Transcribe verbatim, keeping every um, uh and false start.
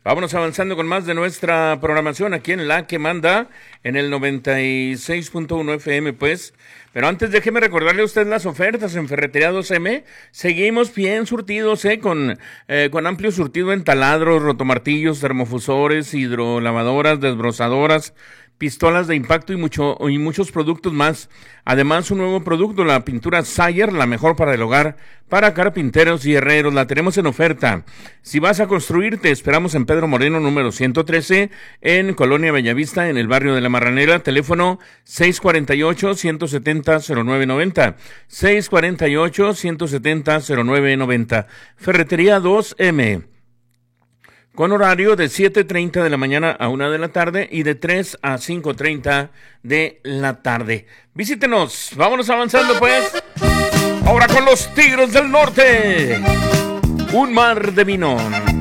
Vámonos avanzando con más de nuestra programación aquí en La Que Manda, en el noventa y seis punto uno F M, pues. Pero antes déjeme recordarle a usted las ofertas en Ferretería dos M. Seguimos bien surtidos, ¿eh? Con, eh, con amplio surtido en taladros, rotomartillos, termofusores, hidrolavadoras, desbrozadoras, pistolas de impacto y mucho y muchos productos más. Además, un nuevo producto, la pintura Sayer, la mejor para el hogar, para carpinteros y herreros. La tenemos en oferta. Si vas a construir, te esperamos en Pedro Moreno, número ciento trece, en Colonia Bellavista, en el barrio de La Marranera. Teléfono seis cuatro ocho, uno siete cero, cero nueve nueve cero. seis cuatro ocho, uno siete cero, cero nueve nueve cero. Ferretería dos M. Con horario de siete treinta de la mañana a una de la tarde y de tres a cinco treinta de la tarde. Visítenos, vámonos avanzando pues. Ahora con los Tigres del Norte. Un mar de vino.